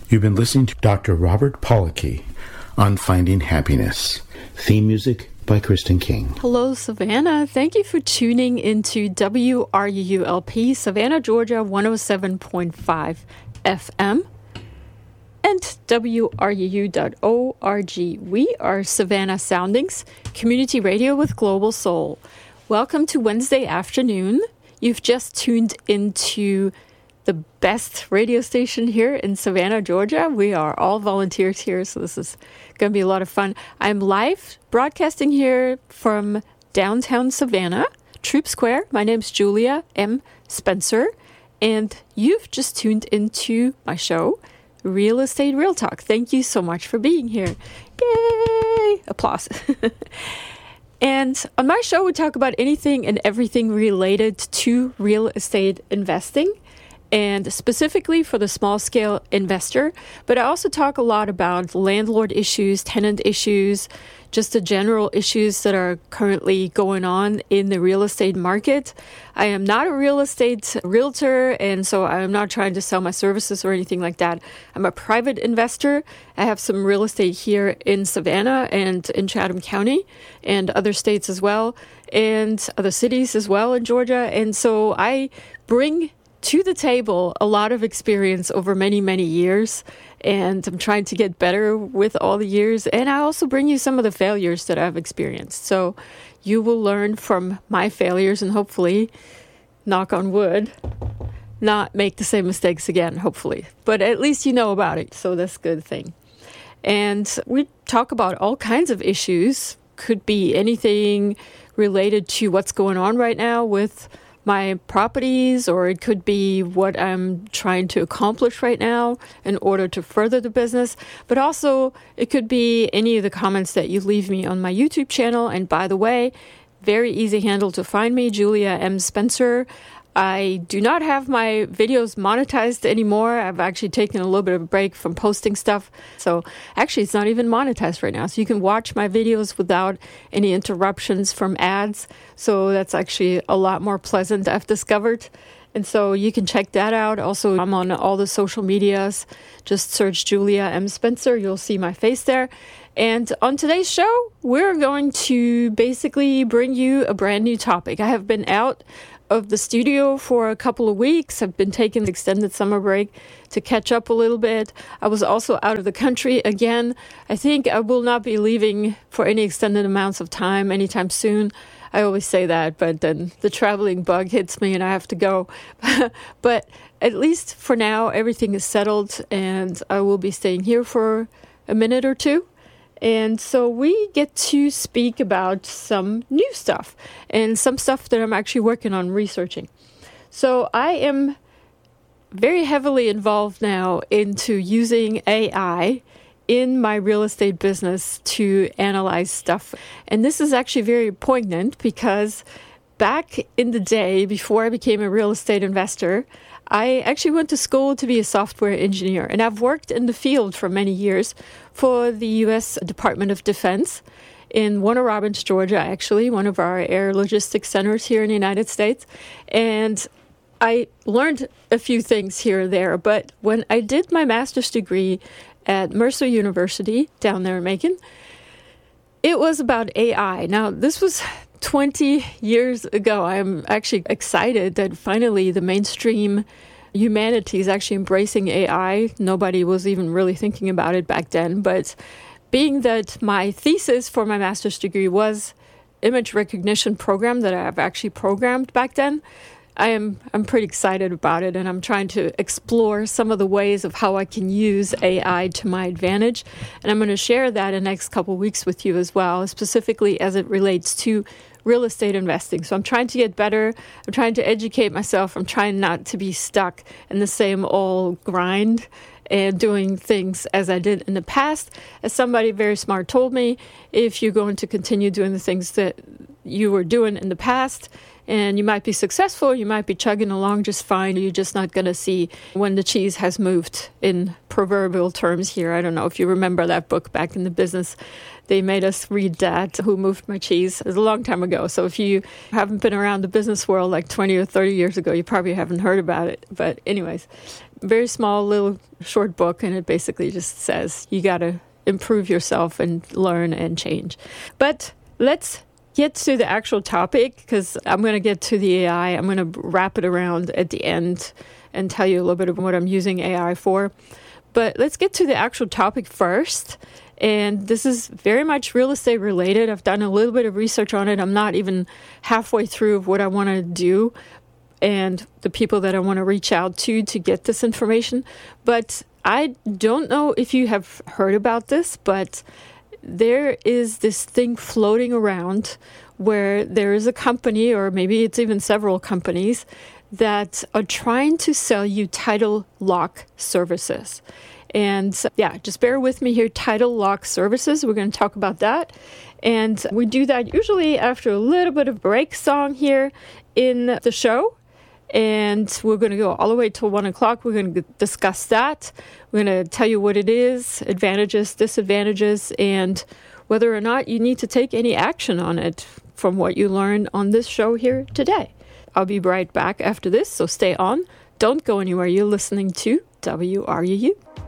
You've been listening to Dr. Robert Pollocky on Finding Happiness. Theme music by Kristen King. Hello, Savannah. Thank you for tuning into WRULP, Savannah, Georgia, 107.5 FM and WRUU.org. We are Savannah Soundings, community radio with global soul. Welcome to Wednesday afternoon. You've just tuned into the best radio station here in Savannah, Georgia. We are all volunteers here, so this is going to be a lot of fun. I'm live broadcasting here from downtown Savannah, Troop Square. My name's Julia M. Spencer, and you've just tuned into my show, Real Estate Real Talk. Thank you so much for being here. Yay! Applause. And on my show, we talk about anything and everything related to real estate investing, and specifically for the small-scale investor. But I also talk a lot about landlord issues, tenant issues, just the general issues that are currently going on in the real estate market. I am not a real estate realtor, and so I am not trying to sell my services or anything like that. I'm a private investor. I have some real estate here in Savannah and in Chatham County and other states as well, and other cities as well in Georgia. And so I bring to the table a lot of experience over many, many years, and I'm trying to get better with all the years. And I also bring you some of the failures that I've experienced. So you will learn from my failures and hopefully, knock on wood, not make the same mistakes again, hopefully. But at least you know about it, so that's a good thing. And we talk about all kinds of issues. Could be anything related to what's going on right now with my properties, or it could be what I'm trying to accomplish right now in order to further the business. But also, it could be any of the comments that you leave me on my YouTube channel. And by the way, very easy handle to find me, Julia M. Spencer. I do not have my videos monetized anymore. I've actually taken a little bit of a break from posting stuff. So actually, it's not even monetized right now. So you can watch my videos without any interruptions from ads. So that's actually a lot more pleasant, I've discovered. And so you can check that out. Also, I'm on all the social medias. Just search Julia M. Spencer. You'll see my face there. And on today's show, we're going to basically bring you a brand new topic. I have been out of the studio for a couple of weeks. I've been taking an extended summer break to catch up a little bit. I was also out of the country again. I think I will not be leaving for any extended amounts of time anytime soon. I always say that, but then the traveling bug hits me and I have to go. But at least for now, everything is settled and I will be staying here for a minute or two. And so we get to speak about some new stuff and some stuff that I'm actually working on researching. So I am very heavily involved now into using AI in my real estate business to analyze stuff. And this is actually very poignant because back in the day, before I became a real estate investor, I actually went to school to be a software engineer, and I've worked in the field for many years for the U.S. Department of Defense in Warner Robins, Georgia, actually, one of our air logistics centers here in the United States. And I learned a few things here and there, but when I did my master's degree at Mercer University down there in Macon, it was about AI. Now, this was 20 years ago. I'm actually excited that finally the mainstream humanity is actually embracing AI. Nobody was even really thinking about it back then. But being that my thesis for my master's degree was image recognition program that I've actually programmed back then, I'm pretty excited about it, and I'm trying to explore some of the ways of how I can use AI to my advantage. And I'm going to share that in the next couple of weeks with you as well, specifically as it relates to real estate investing. So I'm trying to get better. I'm trying to educate myself. I'm trying not to be stuck in the same old grind and doing things as I did in the past. As somebody very smart told me, if you're going to continue doing the things that you were doing in the past, and you might be successful, you might be chugging along just fine, you're just not going to see when the cheese has moved, in proverbial terms here. I don't know if you remember that book Back in the Business. They made us read that, Who Moved My Cheese. It was a long time ago. So if you haven't been around the business world like 20 or 30 years ago, you probably haven't heard about it. But anyways, very small little short book, and it basically just says you got to improve yourself and learn and change. But let's get to the actual topic, because I'm going to get to the AI. I'm going to wrap it around at the end and tell you a little bit of what I'm using AI for. But let's get to the actual topic first. And this is very much real estate related. I've done a little bit of research on it. I'm not even halfway through of what I want to do and the people that I want to reach out to get this information. But I don't know if you have heard about this, but there is this thing floating around where there is a company, or maybe it's even several companies, that are trying to sell you title lock services. And yeah, just bear with me here, title lock services. We're going to talk about that. And we do that usually after a little bit of break song here in the show. And we're going to go all the way till 1 o'clock. We're going to discuss that. We're going to tell you what it is, advantages, disadvantages, and whether or not you need to take any action on it from what you learned on this show here today. I'll be right back after this, so stay on. Don't go anywhere. You're listening to WRUU.